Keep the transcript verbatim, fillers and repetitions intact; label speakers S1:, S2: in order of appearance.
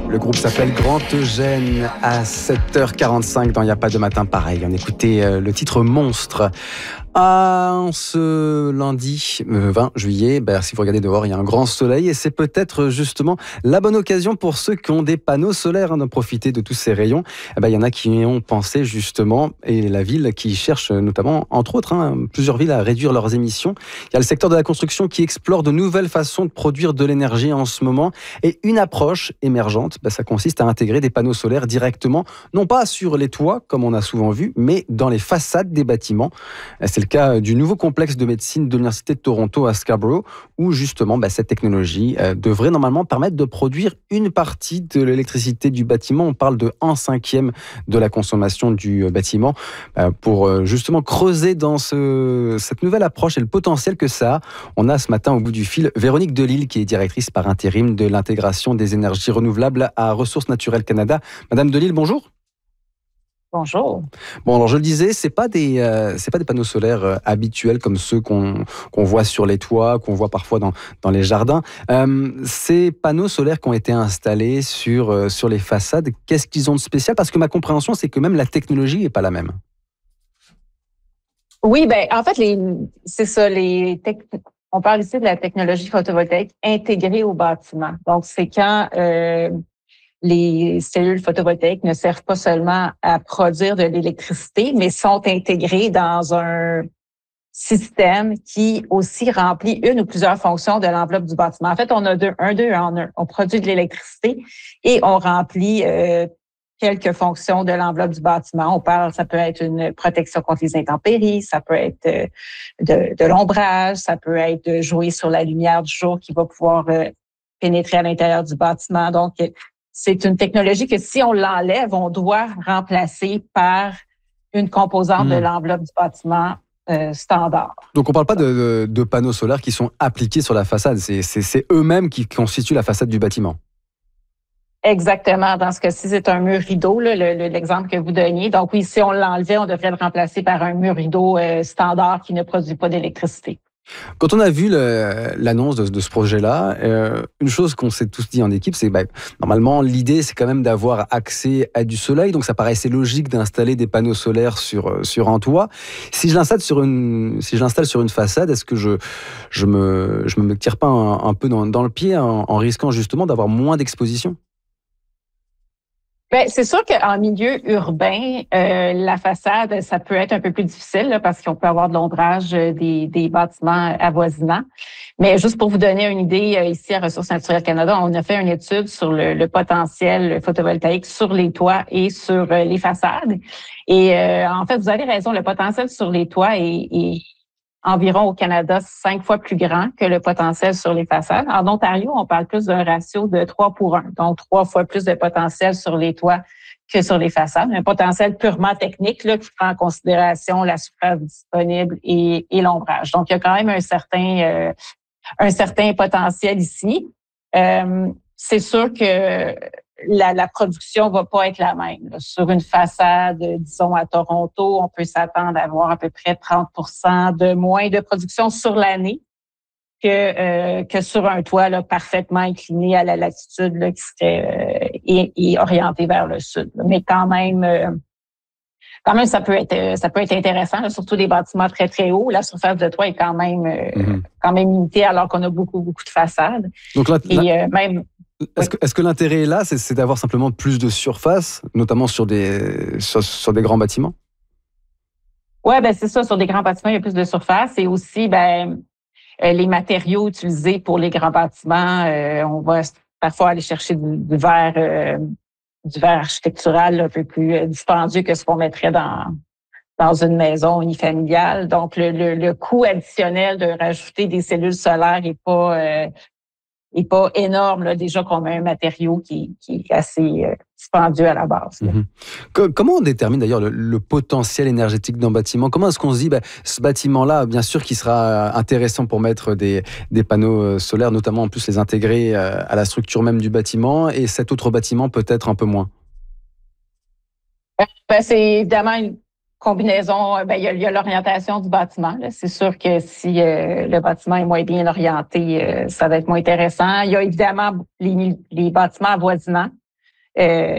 S1: Le groupe s'appelle Grand Eugène à sept heures quarante-cinq dans Il n'y a pas de matin pareil. On écoutait le titre Monstre. Ah, ce lundi vingt juillet, ben, si vous regardez dehors, il y a un grand soleil et c'est peut-être justement la bonne occasion pour ceux qui ont des panneaux solaires hein, de profiter de tous ces rayons. Eh ben, il y en a qui y ont pensé justement et la ville qui cherche notamment, entre autres, hein, plusieurs villes à réduire leurs émissions. Il y a le secteur de la construction qui explore de nouvelles façons de produire de l'énergie en ce moment et une approche émergente, ben, ça consiste à intégrer des panneaux solaires directement, non pas sur les toits comme on a souvent vu, mais dans les façades des bâtiments. C'est le cas du nouveau complexe de médecine de l'Université de Toronto à Scarborough, où justement bah, cette technologie euh, devrait normalement permettre de produire une partie de l'électricité du bâtiment. On parle de un cinquième de la consommation du euh, bâtiment. Euh, pour euh, justement creuser dans ce, cette nouvelle approche et le potentiel que ça a, on a ce matin au bout du fil Véronique Delisle, qui est directrice par intérim de l'intégration des énergies renouvelables à Ressources Naturelles Canada. Madame Delisle, bonjour.
S2: Bonjour.
S1: Bon, alors je le disais, c'est pas des, euh, c'est pas des panneaux solaires euh, habituels comme ceux qu'on qu'on voit sur les toits, qu'on voit parfois dans dans les jardins. Euh, ces panneaux solaires qui ont été installés sur euh, sur les façades, qu'est-ce qu'ils ont de spécial? Parce que ma compréhension, c'est que même la technologie est pas la même.
S2: Oui, ben en fait, les, c'est ça. Les tec- on parle ici de la technologie photovoltaïque intégrée au bâtiment. Donc, c'est quand euh, les cellules photovoltaïques ne servent pas seulement à produire de l'électricité, mais sont intégrées dans un système qui aussi remplit une ou plusieurs fonctions de l'enveloppe du bâtiment. En fait, on a deux, un, deux en un. On produit de l'électricité et on remplit euh, quelques fonctions de l'enveloppe du bâtiment. On parle, ça peut être une protection contre les intempéries, ça peut être euh, de, de l'ombrage, ça peut être de jouer sur la lumière du jour qui va pouvoir euh, pénétrer à l'intérieur du bâtiment. Donc, c'est une technologie que si on l'enlève, on doit remplacer par une composante mmh. de l'enveloppe du bâtiment euh, standard.
S1: Donc, on ne parle pas de, de, de panneaux solaires qui sont appliqués sur la façade. C'est, c'est, c'est eux-mêmes qui constituent la façade du bâtiment.
S2: Exactement. Dans ce cas-ci, c'est un mur rideau, là, le, le, l'exemple que vous donniez. Donc oui, si on l'enlevait, on devrait le remplacer par un mur rideau euh, standard qui ne produit pas d'électricité.
S1: Quand on a vu le, l'annonce de, de ce projet-là, euh, une chose qu'on s'est tous dit en équipe, c'est que bah, normalement, l'idée, c'est quand même d'avoir accès à du soleil. Donc, ça paraissait logique d'installer des panneaux solaires sur, sur un toit. Si je l'installe sur une, si je l'installe sur une façade, est-ce que je je me, je me tire pas un, un peu dans, dans le pied en, en risquant justement d'avoir moins d'exposition?
S2: Ben, c'est sûr qu'en milieu urbain, euh, la façade, ça peut être un peu plus difficile là, parce qu'on peut avoir de l'ombrage des, des bâtiments avoisinants. Mais juste pour vous donner une idée, ici à Ressources Naturelles Canada, on a fait une étude sur le, le potentiel photovoltaïque sur les toits et sur les façades. Et euh, en fait, vous avez raison, le potentiel sur les toits est, est environ au Canada cinq fois plus grand que le potentiel sur les façades. En Ontario, on parle plus d'un ratio de trois pour un, donc trois fois plus de potentiel sur les toits que sur les façades. Un potentiel purement technique là, qui prend en considération la surface disponible et, et l'ombrage. Donc, il y a quand même un certain, euh, un certain potentiel ici. Euh, c'est sûr que La, la production va pas être la même. Là. Sur une façade, disons à Toronto, on peut s'attendre à avoir à peu près trente pour cent de moins de production sur l'année que euh, que sur un toit là, parfaitement incliné à la latitude là, qui serait euh, et, et orienté vers le sud. Mais quand même, euh, quand même, ça peut être ça peut être intéressant, là, surtout des bâtiments très très hauts. La surface de toit est quand même euh, mm-hmm. quand même limitée alors qu'on a beaucoup beaucoup de façades.
S1: Donc là,
S2: et
S1: là...
S2: Euh, même
S1: Est-ce que, est-ce que l'intérêt est là, c'est, c'est d'avoir simplement plus de surface, notamment sur des, sur, sur des grands bâtiments?
S2: Oui, ben c'est ça. Sur des grands bâtiments, il y a plus de surface. Et aussi, ben euh, les matériaux utilisés pour les grands bâtiments, euh, on va parfois aller chercher du, du verre, euh, du verre architectural là, un peu plus euh, dispendieux que ce qu'on mettrait dans dans une maison unifamiliale. Donc, le, le, le coût additionnel de rajouter des cellules solaires n'est pas euh, est pas énorme, là, déjà qu'on a un matériau qui, qui est assez euh, dispendieux à la base.
S1: Mmh. Que, comment on détermine d'ailleurs le, le potentiel énergétique d'un bâtiment? Comment est-ce qu'on se dit, ben, ce bâtiment-là, bien sûr qu'il sera intéressant pour mettre des, des panneaux solaires, notamment en plus les intégrer à la structure même du bâtiment, et cet autre bâtiment peut-être un peu moins?
S2: Ben, c'est évidemment une combinaison, ben, il y a, il y a l'orientation du bâtiment. Là. C'est sûr que si euh, le bâtiment est moins bien orienté, euh, ça va être moins intéressant. Il y a évidemment les, les bâtiments avoisinants. euh,